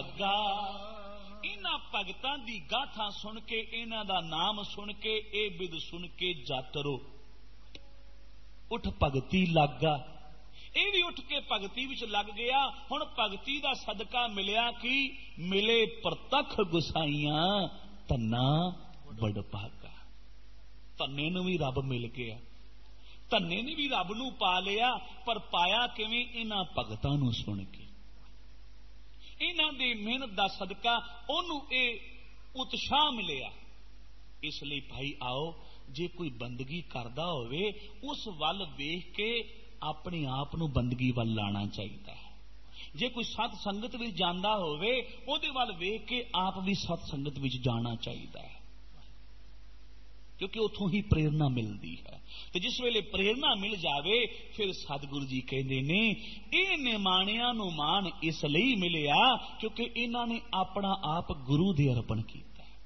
भागा। इन्हां भगतां दी गाथा सुन के, इन्हां दा नाम सुन के, ए बिद सुन के जातरो उठ भगती लगा। ये भी उठ के भगती विच लग गया। हुण भगती दा सदका मिलिया कि मिले प्रतख गुसाइयां धन्ना बड़ भागा। धन्ने नूं भी रब मिल गया, धन्ने ने भी रब नूं पा लिया। पर पाया किवें? इन्हां भगतां नूं सुन के, इन्हां दी मेहनत दा सदका ओनूं ये उत्साह मिलिया। इसलिए भाई आओ, जे कोई बंदगी करदा होवे उस वल वेख के अपने आप नूं बंदगी वल लाना चाहिए है। जे कोई सत संगत विच जांदा होवे उहदे वल वेख के आप भी सत संगत विच जाना चाहिए है, क्योंकि उथों ही प्रेरणा मिलती है। तो जिस वेले प्रेरणा मिल जावे फिर सतगुरु जी कहते ने ये निमाणियां नूं मान इसलिए मिलिया क्योंकि इन्हां ने अपना आप गुरु दे अर्पण किया,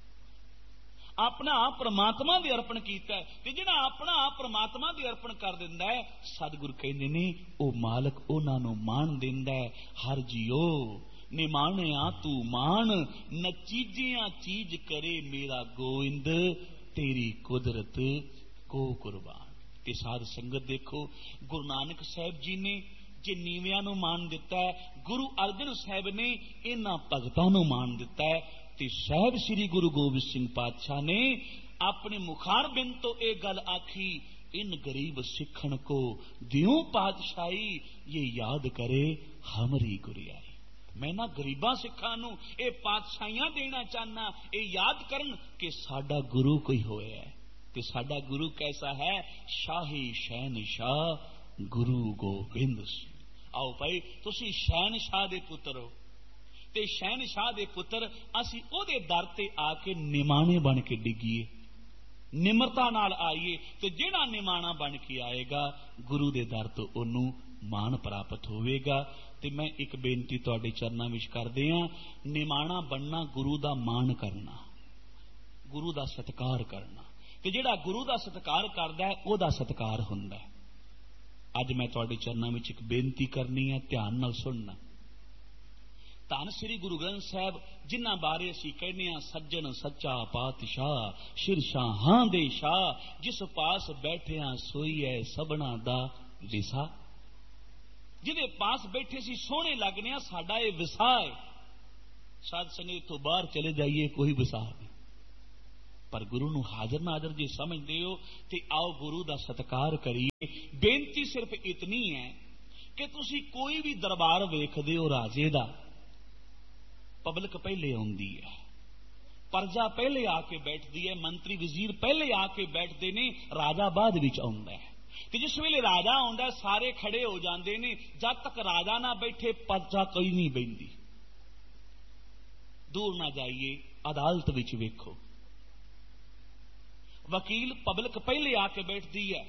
अपना आप परमात्मा दे अर्पण किया। ते जिहड़ा अपना आप परमात्मा दे अर्पण कर दिंदा है, सतगुरु कहंदे ने ओ मालक उन्हां नूं मान दिंदा है। हर जियो निमाणिया तू मान, नचीजियां चीज करे मेरा गोविंद, तेरी कुदरत को कुर्बान। ते साध संगत देखो, गुरु नानक साहब जी ने जे नीवियां नूं मान दिता है, गुरु अर्जन साहब ने इन्हां भगतां नूं मान दिता है। ते साहब श्री गुरु गोबिंद सिंह पातशाह ने अपने मुखार बिन तो एक गल आखी, इन गरीब सिखन को दियों पातशाही, ये याद करे हमरी गुरियाई। मैं ना गरीबा सिखां नूं ये पातशाहियां देना चाहना, ये याद करन कि साडा गुरु कोई होया है। ते साडा गुरु कैसा है? शाही शहनशाह गुरु गोबिंद सिंह। आओ भाई तुसी शहनशाह दे पुत्र हो, ते शहनशाह दे पुत्र असी ओदे दर ते आके निमाणे बन के डिगीए, निमरता नाल आईए। ते जिहड़ा निमाणा बन के आएगा गुरु दे दर तो ओनू मान प्राप्त होवेगा। ते मैं एक बेनती तुहाडे चरनां विच करदे हां, निमाणा बनना गुरु दा मान करना, गुरु दा सत्कार करना। ते जिहड़ा गुरु दा सत्कार करदा है ओहदा सत्कार हुंदा है। अज मैं तुहाडे चरनां विच एक बेनती करनी है, ध्यान नाल सुनना। धन श्री गुरु ग्रंथ साहब जिन्हां बारे असीं कहने आ सज्जन सच्चा पातशाह, शिरशाहां दे शाह, जिस पास बैठिया सोई है सबना दा विसा। जिहदे पास बैठे सी सोहणे लगने आ, साडा ये विसा है। साध संगत तो बाहर चले जाइए कोई विसा नहीं, पर गुरु नूं हाजर नाजर जे समझदे हो ते आओ गुरु दा सत्कार करिए। बेनती सिर्फ इतनी है कि तुसीं कोई भी दरबार वेखदे हो राजे दा, पब्लिक पहले आउंदी है, प्रजा पहले आके बैठती है, मंत्री वजीर पहले आके बैठते ने, राजा बाद विच आउंदा है। ते जिस वेले राजा आउंदा सारे खड़े हो जाते ने, जब तक राजा ना बैठे प्रजा कोई नहीं बहिंदी। दूर ना जाइए, अदालत विच वेखो, वकील पब्लिक पहले आके बैठती है,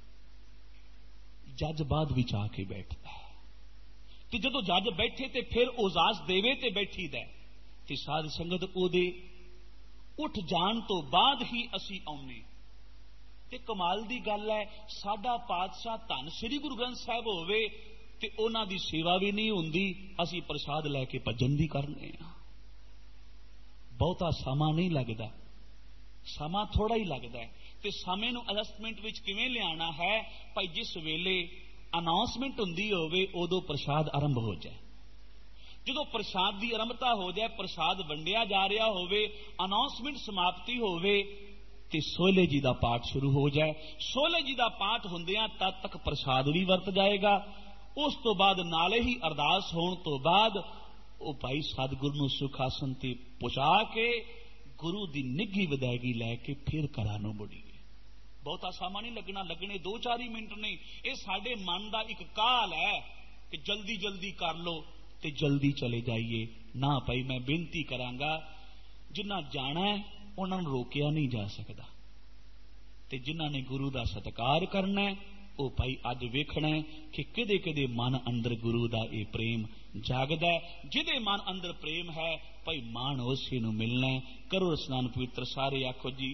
जज बाद विच आके बैठता है। ते जदों जज बैठे ते फिर उजाज देवे ते बैठी दा, ते साध संगत ओदे उठ जान तो बाद ही असी आउने। ते कमाल दी गल है, साडा पातशाह धन श्री गुरु ग्रंथ साहब होवे ते उन्हां दी सेवा भी नहीं हुंदी, असी प्रसाद लैके भजन दी करने आ। बहुता समा नहीं लगदा, समा थोड़ा ही लगदा है। ते समय नूं एडजस्टमेंट विच किवें लियाना है? भाई जिस वेले अनाउंसमेंट हुंदी होवे उदों प्रसाद आरंभ हो जाए। जदों प्रसाद की आरंभता हो जाए, प्रसाद वंडिया जा रहा होवे, अनाउंसमेंट समाप्ति होवे ते सोहले जी का पाठ शुरू हो जाए। सोहले जी का पाठ हुंदियां तद तक प्रसाद भी वरत जाएगा। उस तो बाद नाले ही अरदास होने तो बाद वो भाई सतगुरु नूं सुखासन ते पहुंचा के गुरु की निघी विदायगी लैके फिर घरां नूं मुड़ीए। बहुता समा नहीं लगना, लगने 2-4 ही मिनट नहीं। ये साडे मन का एक काल है कि जल्दी जल्दी कर लो ते जल्दी चले जाइए ना। भाई मैं बेनती करांगा, जिन्हां जाना है उन्हां नूं रोकिया नहीं जा सकता, ते जिन्हां ने गुरु का सत्कार करना है वो भाई अज वेखना है कि किदे किदे मन अंदर गुरु का यह प्रेम जागदा है। जिदे मन अंदर प्रेम है भाई मान उसे नूं मिलना है। करो स्नान पवित्र, सारे आखो जी